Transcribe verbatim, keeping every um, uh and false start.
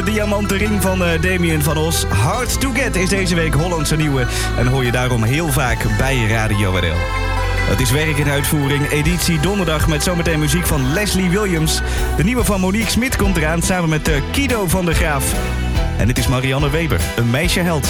de diamanten ring van uh, Damien van Os. Hard to Get is deze week Hollandse nieuwe en hoor je daarom heel vaak bij Radio R L. Het is werk in uitvoering, editie donderdag met zometeen muziek van Leslie Williams. De nieuwe van Monique Smit komt eraan samen met uh, Kido van der Graaf. En dit is Marianne Weber, een meisjeheld.